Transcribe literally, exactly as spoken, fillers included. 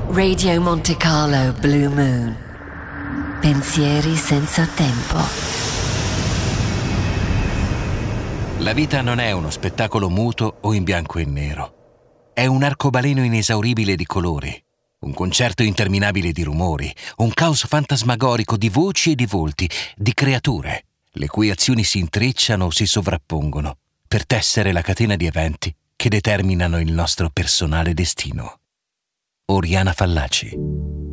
Radio Monte Carlo Blue Moon. Pensieri senza tempo. La vita non è uno spettacolo muto o in bianco e nero. È un arcobaleno inesauribile di colori, un concerto interminabile di rumori, un caos fantasmagorico di voci e di volti, di creature, le cui azioni si intrecciano o si sovrappongono per tessere la catena di eventi che determinano il nostro personale destino. Oriana Fallaci.